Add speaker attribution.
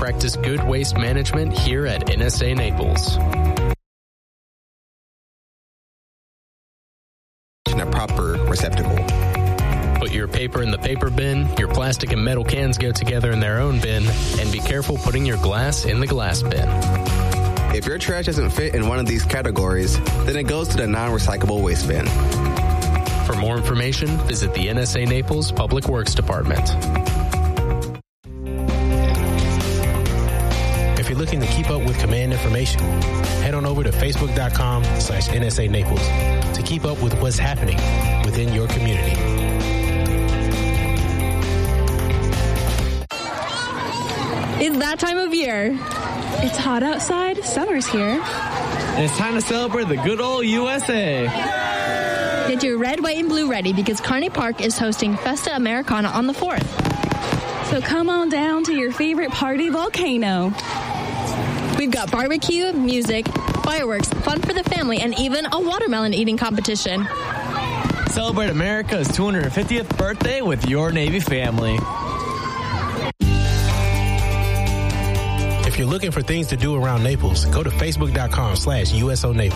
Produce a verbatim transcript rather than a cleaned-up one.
Speaker 1: practice good waste management here at N S A Naples.
Speaker 2: In a proper receptacle.
Speaker 1: Put your paper in the paper bin, your plastic and metal cans go together in their own bin, and be careful putting your glass in the glass bin.
Speaker 2: If your trash doesn't fit in one of these categories, then it goes to the non-recyclable waste bin.
Speaker 1: For more information, visit the N S A Naples Public Works Department.
Speaker 3: If you're looking to keep up with command information, head on over to facebook.com slash NSA Naples to keep up with what's happening within your community.
Speaker 4: It's that time of year. It's hot outside. Summer's here.
Speaker 5: And it's time to celebrate the good old U S A.
Speaker 4: Get your red, white, and blue ready because Kearney Park is hosting Festa Americana on the fourth.
Speaker 6: So come on down to your favorite party volcano.
Speaker 4: We've got barbecue, music, fireworks, fun for the family, and even a watermelon eating competition.
Speaker 5: Celebrate America's two hundred fiftieth birthday with your Navy family.
Speaker 3: If you're looking for things to do around Naples, go to facebook.com slash USO Naples.